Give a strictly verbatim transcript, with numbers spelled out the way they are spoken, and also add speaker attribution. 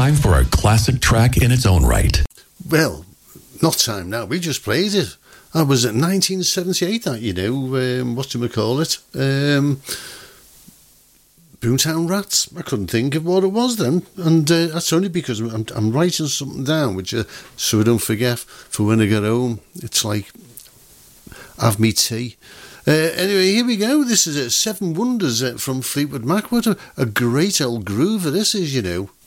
Speaker 1: time for a classic track in its own right.
Speaker 2: Well, not time now. We just played it. I was at nineteen seventy-eight, that, you know, um, what do we call it? Um, Boomtown Rats. I couldn't think of what it was then. And uh, that's only because I'm, I'm writing something down, which uh, so I don't forget for when I get home. It's like, have me tea. Uh, anyway, here we go. This is uh, Seven Wonders uh, from Fleetwood Mac. What a, a great old groover this is, you know.